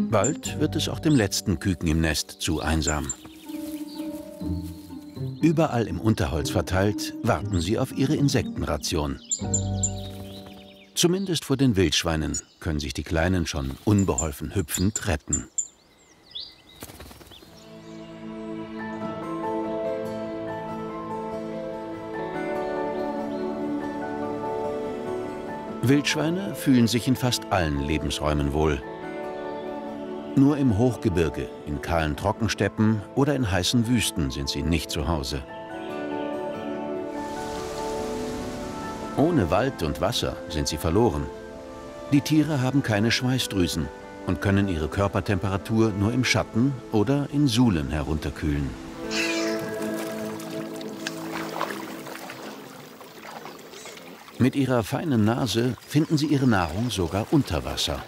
Bald wird es auch dem letzten Küken im Nest zu einsam. Überall im Unterholz verteilt, warten sie auf ihre Insektenration. Zumindest vor den Wildschweinen können sich die Kleinen schon unbeholfen hüpfend retten. Wildschweine fühlen sich in fast allen Lebensräumen wohl. Nur im Hochgebirge, in kahlen Trockensteppen oder in heißen Wüsten sind sie nicht zu Hause. Ohne Wald und Wasser sind sie verloren. Die Tiere haben keine Schweißdrüsen und können ihre Körpertemperatur nur im Schatten oder in Suhlen herunterkühlen. Mit ihrer feinen Nase finden sie ihre Nahrung sogar unter Wasser.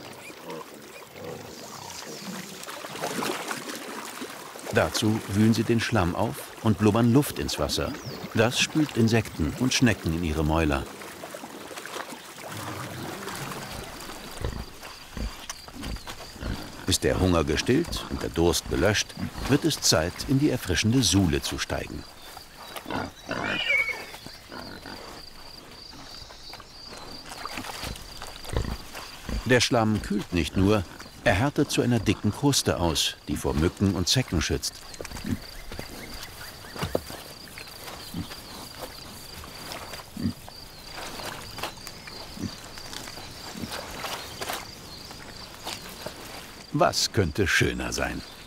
Dazu wühlen sie den Schlamm auf und blubbern Luft ins Wasser. Das spült Insekten und Schnecken in ihre Mäuler. Ist der Hunger gestillt und der Durst gelöscht, wird es Zeit, in die erfrischende Suhle zu steigen. Der Schlamm kühlt nicht nur, er härtet zu einer dicken Kruste aus, die vor Mücken und Zecken schützt. Was könnte schöner sein?